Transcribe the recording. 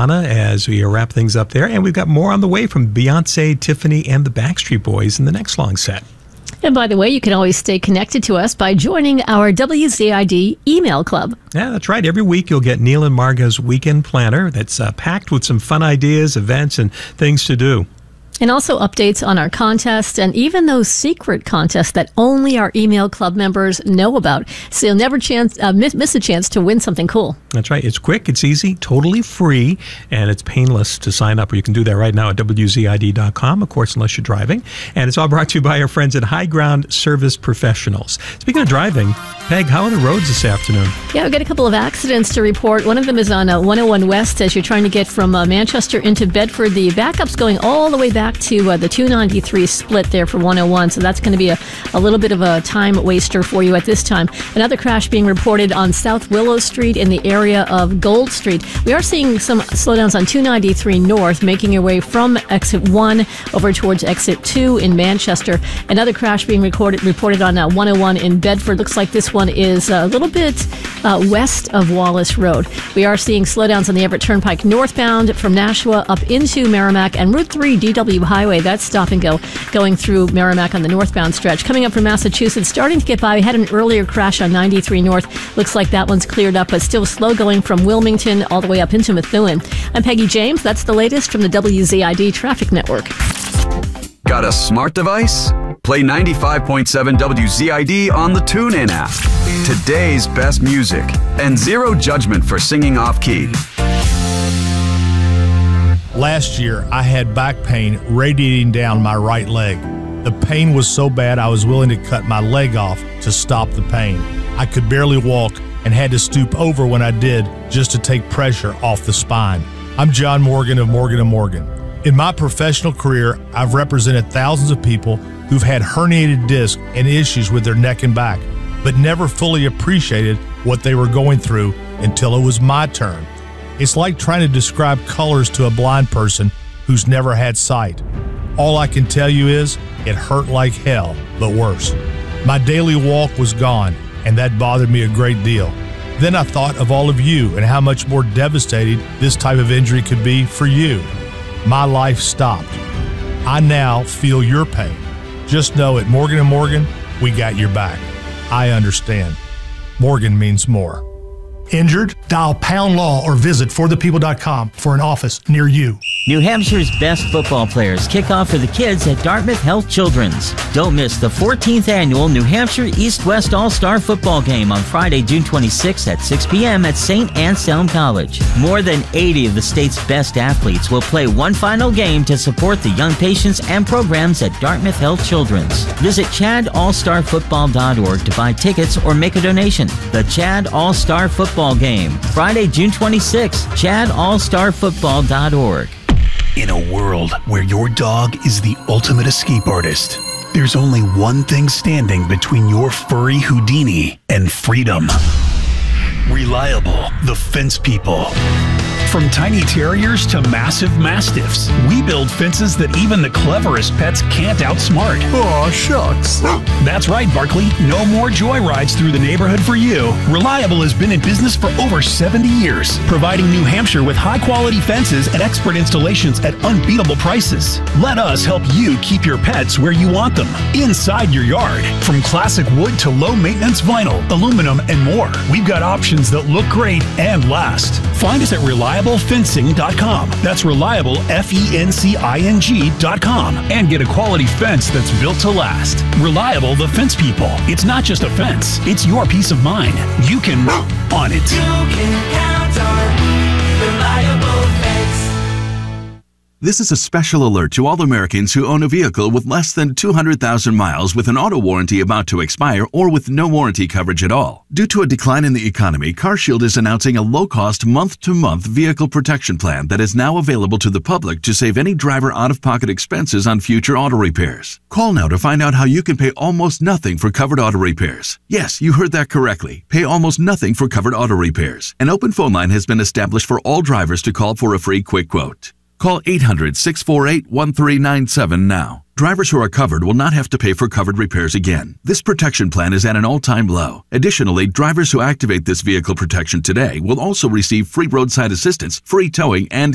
Madonna as we wrap things up there. And we've got more on the way from Beyonce, Tiffany, and the Backstreet Boys in the next long set. And by the way, you can always stay connected to us by joining our WZID email club. Yeah, that's right. Every week you'll get Neil and Marga's weekend planner that's packed with some fun ideas, events, and things to do. And also updates on our contests and even those secret contests that only our email club members know about. So you'll never miss a chance to win something cool. That's right. It's quick, it's easy, totally free, and it's painless to sign up. Or you can do that right now at WZID.com, of course, unless you're driving. And it's all brought to you by our friends at High Ground Service Professionals. Speaking of driving, Peg, how are the roads this afternoon? Yeah, we've got a couple of accidents to report. One of them is on 101 West as you're trying to get from Manchester into Bedford. The backup's going all the way back to the 293 split there for 101, so that's going to be a little bit of a time waster for you at this time. Another crash being reported on South Willow Street in the area of Gold Street. We are seeing some slowdowns on 293 North, making your way from exit 1 over towards exit 2 in Manchester. Another crash being reported on 101 in Bedford. Looks like this one is a little bit west of Wallace Road. We are seeing slowdowns on the Everett Turnpike northbound from Nashua up into Merrimack, and Route 3 DW Highway, that's stop and go going through Merrimack on the northbound stretch. Coming up from Massachusetts, starting to get by. We had an earlier crash on 93 North. Looks like that one's cleared up, but still slow going from Wilmington all the way up into Methuen. I'm Peggy James. That's the latest from the WZID Traffic Network. Got a smart device? Play 95.7 WZID on the TuneIn app. Today's best music and zero judgment for singing off-key. Last year, I had back pain radiating down my right leg. The pain was so bad I was willing to cut my leg off to stop the pain. I could barely walk and had to stoop over when I did just to take pressure off the spine. I'm John Morgan of Morgan & Morgan. In my professional career, I've represented thousands of people who've had herniated discs and issues with their neck and back, but never fully appreciated what they were going through until it was my turn. It's like trying to describe colors to a blind person who's never had sight. All I can tell you is it hurt like hell, but worse. My daily walk was gone, and that bothered me a great deal. Then I thought of all of you and how much more devastating this type of injury could be for you. My life stopped. I now feel your pain. Just know at Morgan & Morgan, we got your back. I understand. Morgan means more. Injured? Dial #law or visit forthepeople.com for an office near you. New Hampshire's best football players kick off for the kids at Dartmouth Health Children's. Don't miss the 14th annual New Hampshire East-West All-Star Football Game on Friday, June 26th at 6 p.m. at St. Anselm College. More than 80 of the state's best athletes will play one final game to support the young patients and programs at Dartmouth Health Children's. Visit ChadAllStarFootball.org to buy tickets or make a donation. The Chad All-Star Football Game, Friday, June 26th, ChadAllStarFootball.org. In a world where your dog is the ultimate escape artist, there's only one thing standing between your furry Houdini and freedom. Reliable, the Fence People. From tiny terriers to massive mastiffs, we build fences that even the cleverest pets can't outsmart. Aw, shucks. That's right, Barkley. No more joyrides through the neighborhood for you. Reliable has been in business for over 70 years, providing New Hampshire with high-quality fences and expert installations at unbeatable prices. Let us help you keep your pets where you want them, inside your yard. From classic wood to low-maintenance vinyl, aluminum, and more, we've got options that look great and last. Find us at ReliableFencing.com. That's reliable, FENCING.com. And get a quality fence that's built to last. Reliable, the Fence People. It's not just a fence, it's your peace of mind. You can on it. You can count on Reliable Fence. This is a special alert to all Americans who own a vehicle with less than 200,000 miles with an auto warranty about to expire or with no warranty coverage at all. Due to a decline in the economy, CarShield is announcing a low-cost month-to-month vehicle protection plan that is now available to the public to save any driver out-of-pocket expenses on future auto repairs. Call now to find out how you can pay almost nothing for covered auto repairs. Yes, you heard that correctly. Pay almost nothing for covered auto repairs. An open phone line has been established for all drivers to call for a free quick quote. Call 800-648-1397 now. Drivers who are covered will not have to pay for covered repairs again. This protection plan is at an all-time low. Additionally, drivers who activate this vehicle protection today will also receive free roadside assistance, free towing, and